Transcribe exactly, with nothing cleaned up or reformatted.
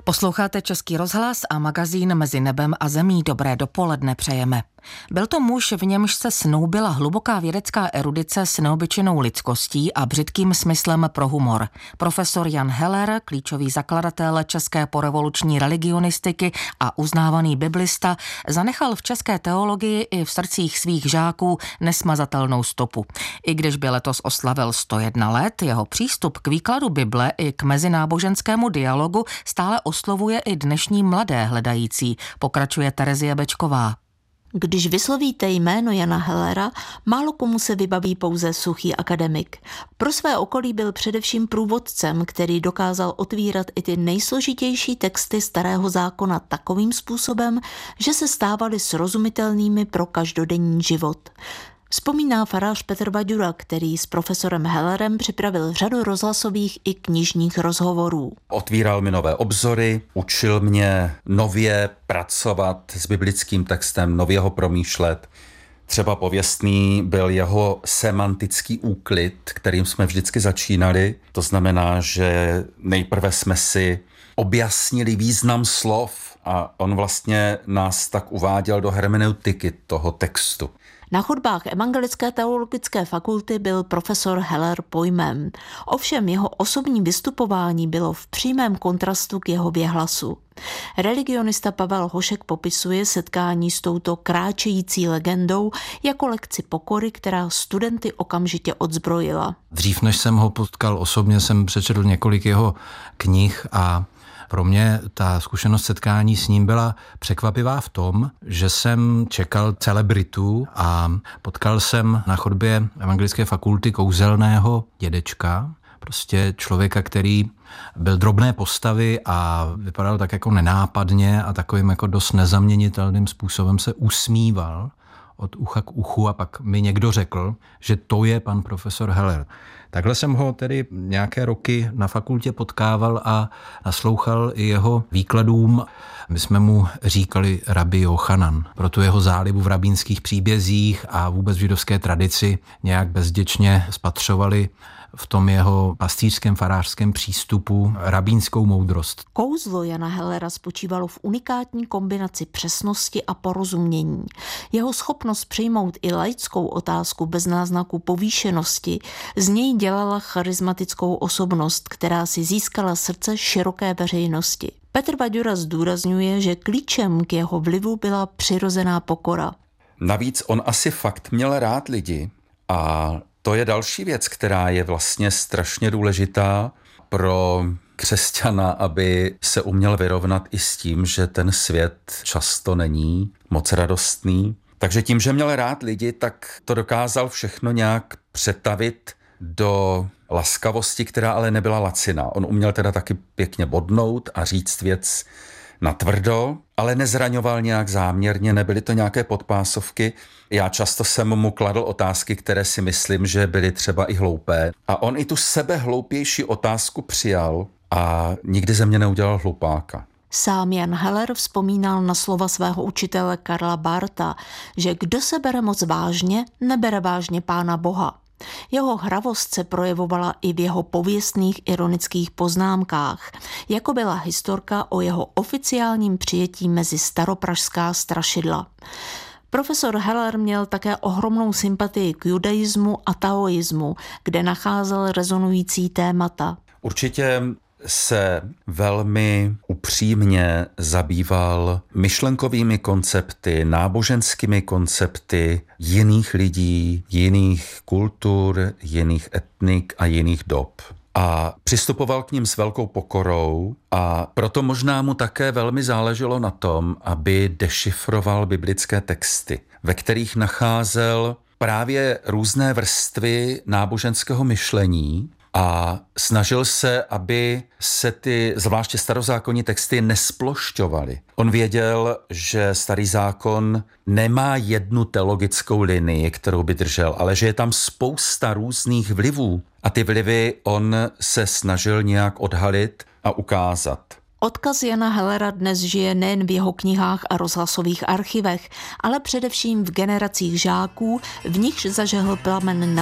Posloucháte Český rozhlas a magazín Mezi nebem a zemí. Dobré dopoledne přejeme. Byl to muž, v němž se snoubila hluboká vědecká erudice s neobyčejnou lidskostí a břitkým smyslem pro humor. Profesor Jan Heller, klíčový zakladatel české porevoluční religionistiky a uznávaný biblista, zanechal v české teologii i v srdcích svých žáků nesmazatelnou stopu. I když by letos oslavil sto jedna let, jeho přístup k výkladu Bible i k mezináboženskému dialogu stále oslovuje i dnešní mladé hledající, pokračuje Terezie Bečková. Když vyslovíte jméno Jana Hellera, málo komu se vybaví pouze suchý akademik. Pro své okolí byl především průvodcem, který dokázal otvírat i ty nejsložitější texty Starého zákona takovým způsobem, že se stávaly srozumitelnými pro každodenní život. Vzpomíná farář Petr Vaďura, který s profesorem Hellerem připravil řadu rozhlasových i knižních rozhovorů. Otvíral mi nové obzory, učil mě nově pracovat s biblickým textem, nově ho promýšlet. Třeba pověstný byl jeho semantický úklid, kterým jsme vždycky začínali. To znamená, že nejprve jsme si objasnili význam slov a on vlastně nás tak uváděl do hermeneutiky toho textu. Na chodbách Evangelické teologické fakulty byl profesor Heller pojmem. Ovšem jeho osobní vystupování bylo v přímém kontrastu k jeho věhlasu. Religionista Pavel Hošek popisuje setkání s touto kráčející legendou jako lekci pokory, která studenty okamžitě odzbrojila. Dřív než jsem ho potkal osobně, jsem přečetl několik jeho knih a pro mě ta zkušenost setkání s ním byla překvapivá v tom, že jsem čekal celebritu a potkal jsem na chodbě Evangelické fakulty kouzelného dědečka, prostě člověka, který byl drobné postavy a vypadal tak jako nenápadně a takovým jako dost nezaměnitelným způsobem se usmíval od ucha k uchu a pak mi někdo řekl, že to je pan profesor Heller. Takhle jsem ho tedy nějaké roky na fakultě potkával a naslouchal i jeho výkladům. My jsme mu říkali rabbi Jochanan. Pro tu jeho zálibu v rabínských příbězích a vůbec v židovské tradici nějak bezděčně spatřovali v tom jeho pastýřském farářském přístupu rabínskou moudrost. Kouzlo Jana Hellera spočívalo v unikátní kombinaci přesnosti a porozumění. Jeho schopnost přijmout i laickou otázku bez náznaku povýšenosti z něj dělala charismatickou osobnost, která si získala srdce široké veřejnosti. Petr Vaďura zdůrazňuje, že klíčem k jeho vlivu byla přirozená pokora. Navíc on asi fakt měl rád lidi a to je další věc, která je vlastně strašně důležitá pro křesťana, aby se uměl vyrovnat i s tím, že ten svět často není moc radostný. Takže tím, že měl rád lidi, tak to dokázal všechno nějak přetavit do laskavosti, která ale nebyla laciná. On uměl teda taky pěkně bodnout a říct věc natvrdo, ale nezraňoval nějak záměrně, nebyly to nějaké podpásovky. Já často jsem mu kladl otázky, které si myslím, že byly třeba i hloupé. A on i tu sebehloupější otázku přijal a nikdy ze mě neudělal hlupáka. Sám Jan Heller vzpomínal na slova svého učitele Karla Barta, že kdo se bere moc vážně, nebere vážně Pána Boha. Jeho hravost se projevovala i v jeho pověstných ironických poznámkách, jako byla historka o jeho oficiálním přijetí mezi staropražská strašidla. Profesor Heller měl také ohromnou sympatii k judaismu a taoismu, kde nacházel rezonující témata. Určitě se velmi upřímně zabýval myšlenkovými koncepty, náboženskými koncepty jiných lidí, jiných kultur, jiných etnik a jiných dob. A přistupoval k nim s velkou pokorou a proto možná mu také velmi záleželo na tom, aby dešifroval biblické texty, ve kterých nacházel právě různé vrstvy náboženského myšlení, a snažil se, aby se ty zvláště starozákonní texty nesplošťovaly. On věděl, že starý zákon nemá jednu teologickou linii, kterou by držel, ale že je tam spousta různých vlivů. A ty vlivy on se snažil nějak odhalit a ukázat. Odkaz Jana Hellera dnes žije nejen v jeho knihách a rozhlasových archivech, ale především v generacích žáků, v nichž zažehl plamen